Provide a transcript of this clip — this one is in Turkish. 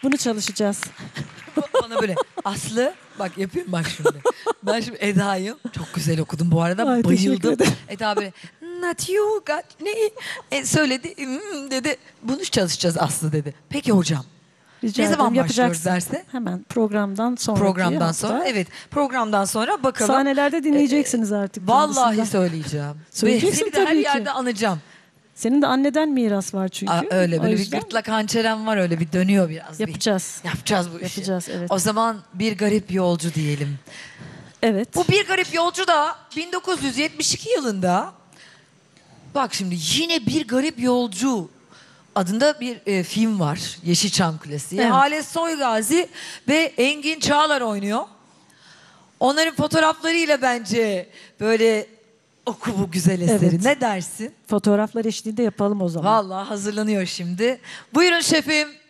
Bunu çalışacağız. Bana böyle Aslı bak yapıyorum bak şimdi. Ben şimdi Eda'yı çok güzel okudum bu arada. Ay, teşekkür bayıldım. ederim. Eda böyle not you got ne söyledi dedi. Bunu çalışacağız Aslı dedi. Peki hocam. Rica Ne ederim, zaman başlıyoruz yapacaksın. derse? Hemen programdan sonraki Programdan hafta. sonra evet programdan sonra bakalım. Sahnelerde dinleyeceksiniz artık. Vallahi kendisinden. söyleyeceğim. Söyleyeceksin Seni de her tabii ki. yerde anacağım. Senin de anneden miras var çünkü. Öyle O böyle bir yüzden gırtlak hançerem var öyle bir dönüyor biraz. yapacağız. Yapacağız bu işi. Yapacağız, evet. O zaman bir garip yolcu diyelim. Evet. Bu bir garip yolcu da 1972 yılında bak şimdi yine bir garip yolcu adında bir film var. Yeşilçam Klasiği. Evet. Hale Soygazi ve Engin Çağlar oynuyor. Onların fotoğraflarıyla bence böyle oku bu güzel eseri. Evet. Ne dersin? Fotoğraflar eşliğinde yapalım o zaman. Vallahi hazırlanıyor şimdi. Buyurun şefim.